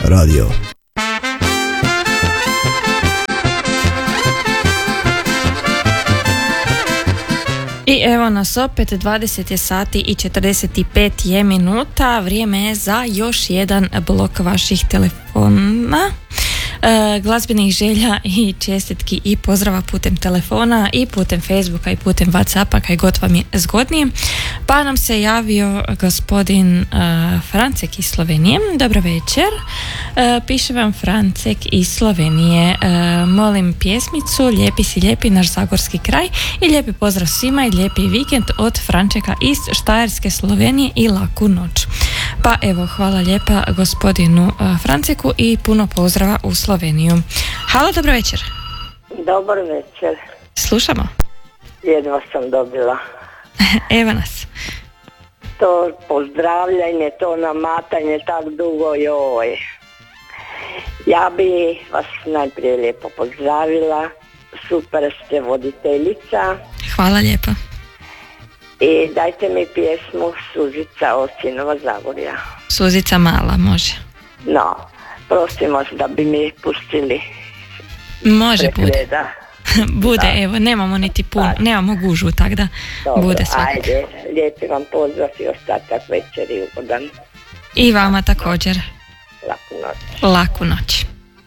radio. I evo nas opet, 20 je sati i 45 je minuta, vrijeme je za još jedan blok vaših telefona, glazbenih želja i čestitki i pozdrava putem telefona i putem Facebooka i putem Whatsappa, kaj god vam je zgodnije. Pa nam se javio gospodin Francek iz Slovenije. Dobro večer, piše vam Francek iz Slovenije. Molim pjesmicu Lijepi si lijepi naš zagorski kraj i lijepi pozdrav svima i lijepi vikend od Frančeka iz Štajerske Slovenije i laku noć. Pa evo, hvala lijepa gospodinu Franceku i puno pozdrava u Sloveniju. Halo, dobro večer. Dobar večer. Slušamo. Jedva sam dobila. Evo nas. To pozdravljanje, to namatanje tak dugo, joj. Ja bi vas najprije lijepo pozdravila. Super ste voditeljica. Hvala lijepa. I dajte mi pjesmu Suzica od Sinova Zagorja. Suzica mala, može. No, prosim vas da bi mi pustili. Može, bude. Pregleda. Bude, Da. evo, nemamo niti puno, nemamo gužvu, tako da Dobro, bude svakako. ajde, lijepi vam pozdrav i ostatak večeri ugodan. I vama također. Laku noć. Laku noć.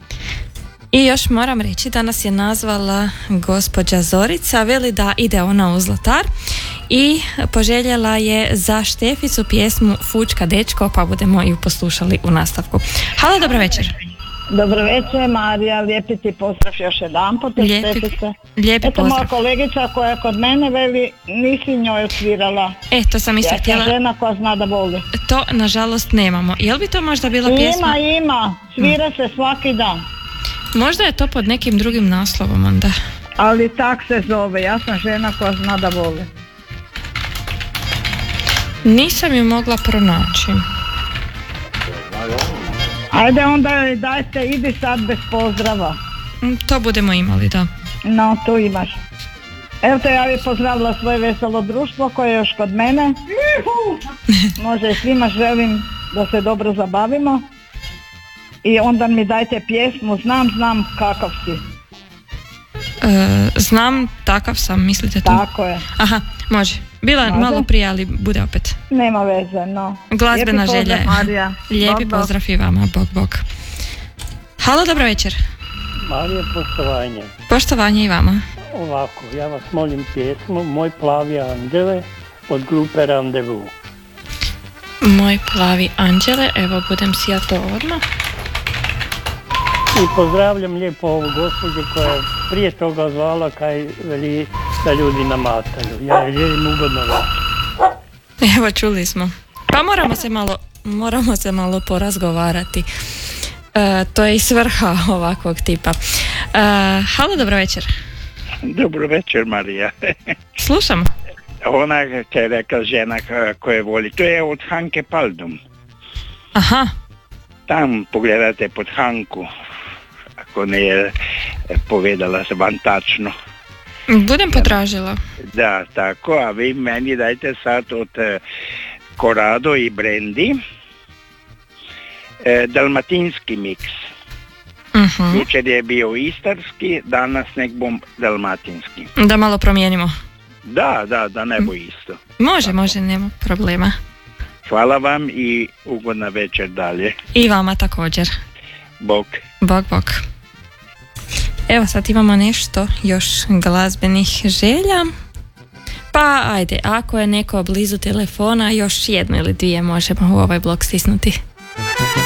I još moram reći da nas je nazvala gospođa Zorica, veli da ide ona u Zlatar i poželjela je za Šteficu pjesmu Fučka dečko, pa budemo ju poslušali u nastavku. Halo, dobro večer. Dobro večer, Marija, lijepi ti pozdrav još jedan po te Štefice. Lijepi Eto, moja pozdrav. kolegica koja kod mene veli, nisi njoj osvirala. To sam isto Ja sam htjela, žena koja zna da voli. to nažalost nemamo. Jel bi to možda bila pjesma? Ima, svira se svaki dan. Možda je to pod nekim drugim naslovom onda. Ali tak se zove, ja sam žena koja zna da voli. Nisam ju mogla pronaći. Ajde onda joj dajte, idi sad bez pozdrava. To budemo imali, da. No, tu imaš. Evo te, ja bih pozdravila svoje veselo društvo koje je još kod mene. Može i svima želim da se dobro zabavimo. I onda mi dajte pjesmu Znam kakav si. Znam, takav sam, mislite tu? Tako je. Aha, može. Bila Može? malo prije, ali bude opet. Nema veze, no. Glazbena Lijepi želja je. pozdrav, Marija. Lijepi Bog, pozdrav i vama, bog. Halo, dobro večer. Marija, poštovanje. Poštovanje i vama. Ovako, ja vas molim pjesmu Moj plavi anđele od grupe Randevu. Moj plavi anđele, evo budem si ja to odmah. I pozdravljam lijepo ovu gospođu koja je prije toga zvala kaj veli da ljudi namataju. Ja je želim ugodno večer. Evo, čuli smo. Pa moramo se malo porazgovarati. To je i svrha ovakvog tipa. Halo, dobro večer. Dobro večer, Marija. Slušam. Ona je rekla žena koje voli. To je od Hanke Paldum. Aha. Tam pogledate pod Hanku, ako ne je povedala se vam tačno. Budem potražila. Da, tako, a vi meni dajte sad od Corrado i Brandy dalmatinski miks. Jučer je bio istarski, danas nek bom dalmatinski. Da malo promijenimo. Da ne bo isto. Može, nema problema. Hvala vam i ugodna večer dalje. I vama također. Bog. Bog. Evo sad imamo nešto još glazbenih želja. Pa ajde, ako je neko blizu telefona, još jednu ili dvije možemo u ovaj blok stisnuti.